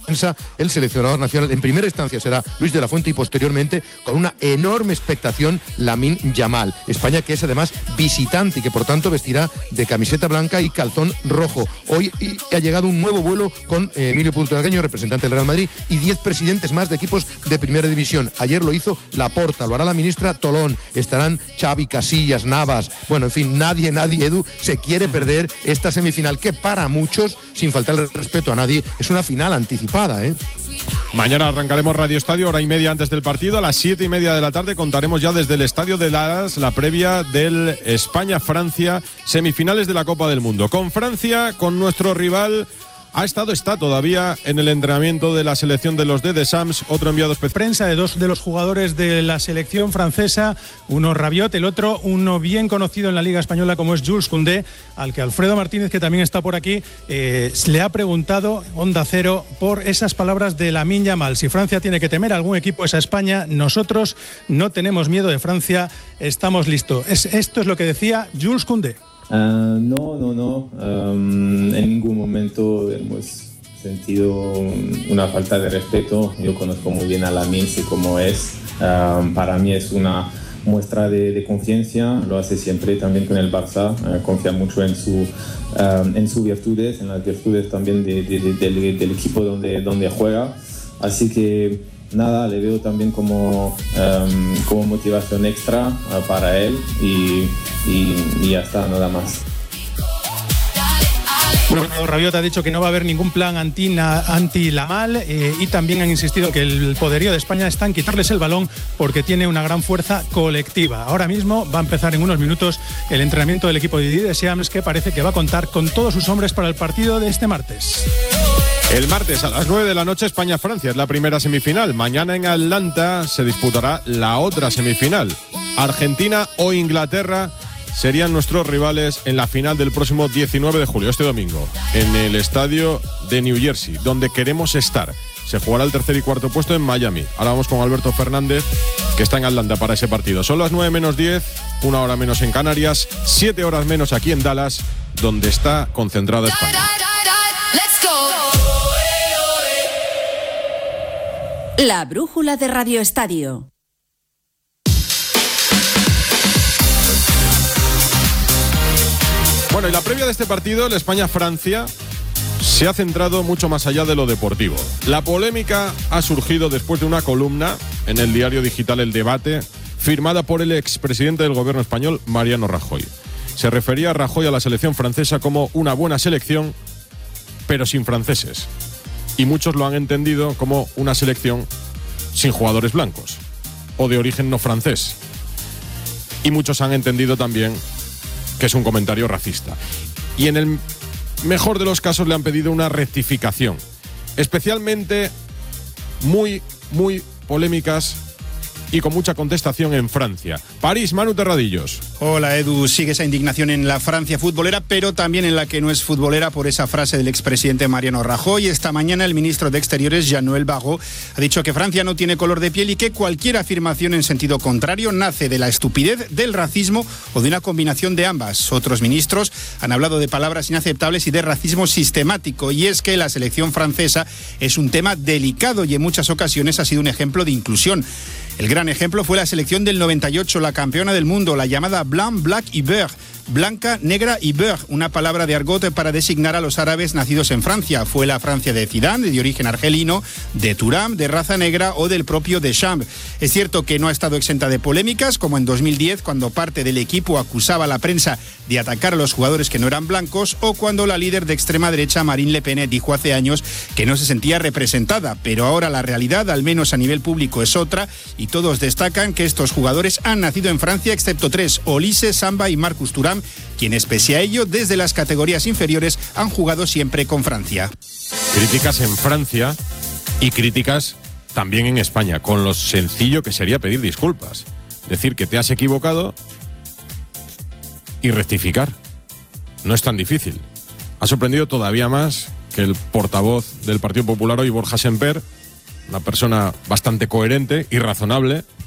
el seleccionador nacional. En primera instancia será Luis de la Fuente y posteriormente, con una enorme expectación, Lamine Yamal. España, que es además visitante y que por tanto vestirá de camiseta blanca y calzón rojo. Hoy ha llegado un nuevo vuelo con Emilio Putelgaño, representante del Real Madrid, y 10 presidentes más de equipos de primera división. Ayer lo hizo Laporta, lo hará la ministra Tolón, estarán Xavi, Casillas, Navas, bueno, en fin, nadie, Edu, se quiere perder esta semifinal que para muchos, sin faltar el respeto a nadie, es una final anticipada. Mañana arrancaremos Radio Estadio, hora y media antes del partido. A las 7:30 de la tarde contaremos ya desde el Estadio de Dallas la previa del España-Francia, semifinales de la Copa del Mundo. Con Francia, con nuestro rival, está todavía en el entrenamiento de la selección de los Deschamps, otro enviado especial. Prensa de dos de los jugadores de la selección francesa, uno Rabiot, el otro uno bien conocido en la Liga Española como es Jules Koundé, al que Alfredo Martínez, que también está por aquí, le ha preguntado, Onda Cero, por esas palabras de Lamine Yamal. Si Francia tiene que temer a algún equipo es a España, nosotros no tenemos miedo de Francia, estamos listos. Esto es lo que decía Jules Koundé. No. En ningún momento hemos sentido una falta de respeto. Yo conozco muy bien a Lamine, sé cómo es. Para mí es una muestra de confianza. Lo hace siempre también con el Barça. Confía mucho en sus virtudes, en las virtudes también del equipo donde juega. Así que nada, le veo también como motivación extra para él y ya está, nada más. Bueno, Rabiot ha dicho que no va a haber ningún plan anti-Yamal y también han insistido que el poderío de España está en quitarles el balón porque tiene una gran fuerza colectiva. Ahora mismo va a empezar en unos minutos el entrenamiento del equipo de Didier Deschamps, que parece que va a contar con todos sus hombres para el partido de este martes. El martes a las 9 de la noche España-Francia es la primera semifinal. Mañana en Atlanta se disputará la otra semifinal. Argentina o Inglaterra serían nuestros rivales en la final del próximo 19 de julio, este domingo, en el estadio de New Jersey, donde queremos estar. Se jugará el tercer y cuarto puesto en Miami. Ahora vamos con Alberto Fernández, que está en Atlanta para ese partido. Son las 9:10, 1 hora menos en Canarias, 7 horas menos aquí en Dallas, donde está concentrada España. La brújula de Radio Estadio. Bueno, y la previa de este partido, el España-Francia, se ha centrado mucho más allá de lo deportivo. La polémica ha surgido después de una columna en el diario digital El Debate, firmada por el expresidente del gobierno español, Mariano Rajoy. Se refería a Rajoy a la selección francesa como una buena selección, pero sin franceses. Y muchos lo han entendido como una selección sin jugadores blancos o de origen no francés. Y muchos han entendido también que es un comentario racista. Y en el mejor de los casos le han pedido una rectificación. Especialmente muy polémicas y con mucha contestación en Francia. París, Manu Terradillos. Hola Edu, sigue esa indignación en la Francia futbolera, pero también en la que no es futbolera por esa frase del expresidente Mariano Rajoy. Esta mañana el ministro de Exteriores, Jean-Noël Barrot, ha dicho que Francia no tiene color de piel y que cualquier afirmación en sentido contrario nace de la estupidez, del racismo o de una combinación de ambas. Otros ministros han hablado de palabras inaceptables y de racismo sistemático, y es que la selección francesa es un tema delicado y en muchas ocasiones ha sido un ejemplo de inclusión. El gran ejemplo fue la selección del 98, la campeona del mundo, la llamada Blanc, Black y Vert. Blanca, negra y vert, una palabra de argot para designar a los árabes nacidos en Francia. Fue la Francia de Zidane, de origen argelino, de Thuram, de raza negra o del propio Deschamps. Es cierto que no ha estado exenta de polémicas, como en 2010, cuando parte del equipo acusaba a la prensa de atacar a los jugadores que no eran blancos, o cuando la líder de extrema derecha, Marine Le Pen, dijo hace años que no se sentía representada. Pero ahora la realidad, al menos a nivel público, es otra, y todos destacan que estos jugadores han nacido en Francia, excepto tres: Olise, Samba y Marcus Thuram, quienes pese a ello desde las categorías inferiores han jugado siempre con Francia. Críticas en Francia y críticas también en España, con lo sencillo que sería pedir disculpas, decir que te has equivocado y rectificar. No es tan difícil. Ha sorprendido todavía más que el portavoz del Partido Popular hoy, Borja Semper, una persona bastante coherente y razonable,